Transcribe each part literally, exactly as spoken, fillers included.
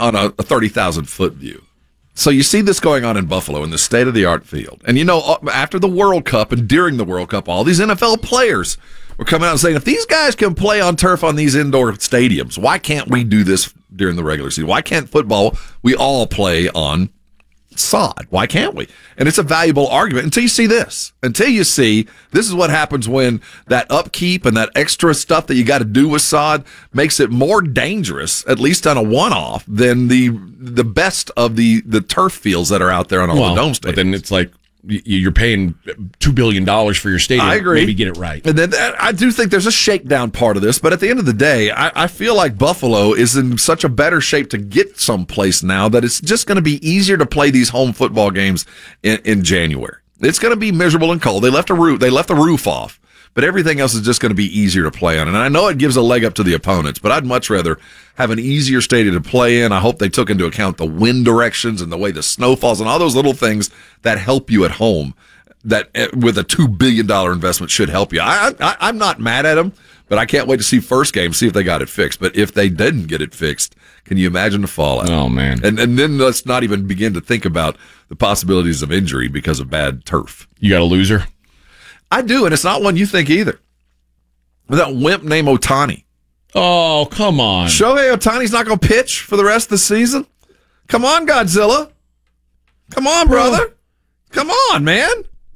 on a thirty thousand foot view. So you see this going on in Buffalo in the state-of-the-art field. And, you know, after the World Cup and during the World Cup, all these N F L players were coming out and saying, if these guys can play on turf on these indoor stadiums, why can't we do this during the regular season? Why can't football, we all play on sod? Why can't we? And it's a valuable argument until you see this. Until you see this is what happens when that upkeep and that extra stuff that you got to do with sod makes it more dangerous, at least on a one-off, than the the best of the, the turf fields that are out there on all well, the dome stadiums. But then it's like you're paying two billion dollars for your stadium. I agree. Maybe get it right. And then I do think there's a shakedown part of this, but at the end of the day, I, I feel like Buffalo is in such a better shape to get someplace now that it's just going to be easier to play these home football games in, in January. It's going to be miserable and cold. They left a roof. They left the roof off, but everything else is just going to be easier to play on. And I know it gives a leg up to the opponents, but I'd much rather have an easier stadium to play in. I hope they took into account the wind directions and the way the snow falls and all those little things that help you at home that with a two billion dollars investment should help you. I, I, I'm not mad at them, but I can't wait to see first game, see if they got it fixed. But if they didn't get it fixed, can you imagine the fallout? Oh, man. And, and then let's not even begin to think about the possibilities of injury because of bad turf. You got a loser? I do, and it's not one you think either. With that wimp named Ohtani. Oh, come on. Shohei Ohtani's not going to pitch for the rest of the season? Come on, Godzilla. Come on, brother. Come on, man.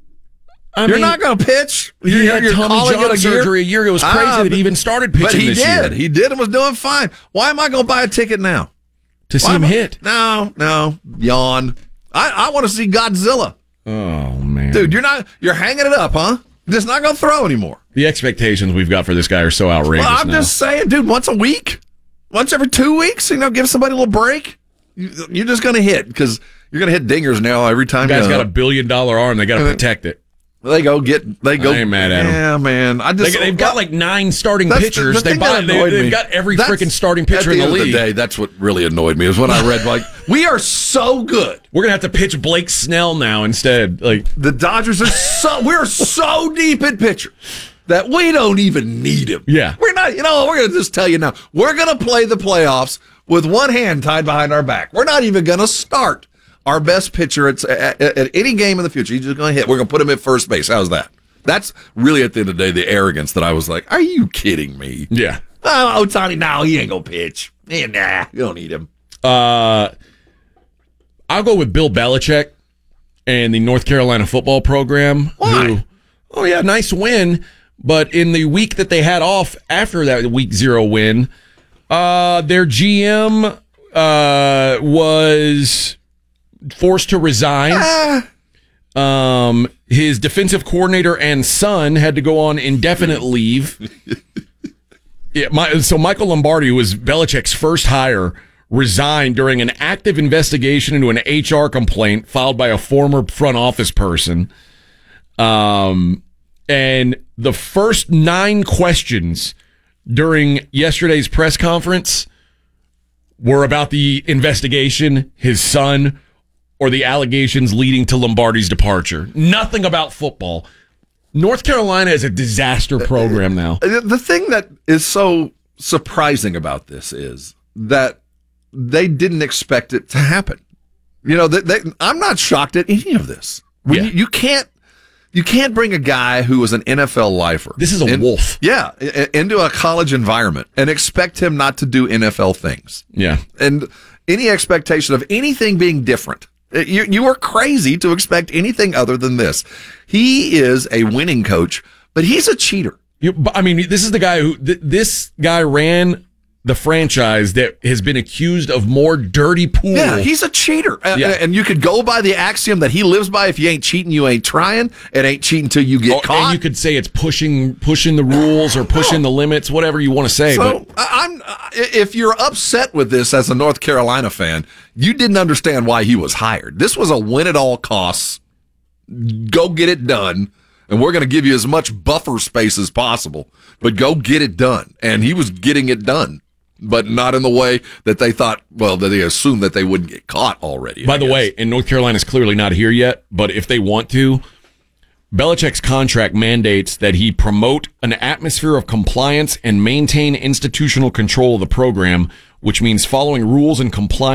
I you're mean, not going to pitch. He you're, had you're Tommy John surgery a year ago. It was crazy ah, that he even started pitching but he this did. year. He did and was doing fine. Why am I going to buy a ticket now? To see Why him I, hit. No, no. Yawn. I, I want to see Godzilla. Oh, man. Dude, you're not. You're hanging it up, huh? Just not going to throw anymore. The expectations we've got for this guy are so outrageous. Well, I'm now. just saying, dude, once a week, once every two weeks, you know, give somebody a little break. You, you're just going to hit because you're going to hit dingers now every time. The guy's you know. got a billion dollar arm. They got to protect it. They go get. They go. I ain't mad at him. Yeah, man. I just. They, they've got like nine starting That's pitchers. The, the they buy. They, they've me. got every That's, freaking starting pitcher in the, in the league. Of the day, that's what really annoyed me is when I read like we are so good. We're gonna have to pitch Blake Snell now instead. Like the Dodgers are so. We're so deep in pitcher that we don't even need him. Yeah, we're not. You know, we're gonna just tell you now. We're gonna play the playoffs with one hand tied behind our back. We're not even gonna start our best pitcher at, at, at any game in the future. He's just gonna hit. We're gonna put him at first base. How's that? That's really, at the end of the day, the arrogance that I was like, are you kidding me? Yeah. Oh, Ohtani, no, he ain't going to pitch. Eh, nah, you don't need him. Uh, I'll go with Bill Belichick and the North Carolina football program. Why? Who, oh, yeah, nice win. But in the week that they had off after that week zero win, uh, their G M uh, was forced to resign. Ah. Um, his defensive coordinator and son had to go on indefinite leave. yeah, my, so Michael Lombardi, who was Belichick's first hire, resigned during an active investigation into an H R complaint filed by a former front office person. Um, and the first nine questions during yesterday's press conference were about the investigation, his son, or the allegations leading to Lombardi's departure. Nothing about football. North Carolina is a disaster program now. The thing that is so surprising about this is that they didn't expect it to happen. You know, they, they, I'm not shocked at any of this. When Yeah. you, you can't you can't bring a guy who was an N F L lifer. This is a in, wolf. Yeah, into a college environment and expect him not to do N F L things. Yeah. And any expectation of anything being different. You, you were crazy to expect anything other than this. He is a winning coach, but he's a cheater. You, I mean, this is the guy who, th- this guy ran the franchise that has been accused of more dirty pool. Yeah, he's a cheater. Yeah. And you could go by the axiom that he lives by, if you ain't cheating, you ain't trying. It ain't cheating until you get oh, caught. And you could say it's pushing pushing the rules or pushing the limits, whatever you want to say. So but I'm, if you're upset with this as a North Carolina fan, you didn't understand why he was hired. This was a win at all costs. Go get it done. And we're going to give you as much buffer space as possible, but go get it done. And he was getting it done, but not in the way that they thought, well, that they assumed that they wouldn't get caught already. By I the guess. way, and North Carolina's clearly not here yet, but if they want to, Belichick's contract mandates that he promote an atmosphere of compliance and maintain institutional control of the program, which means following rules and compliance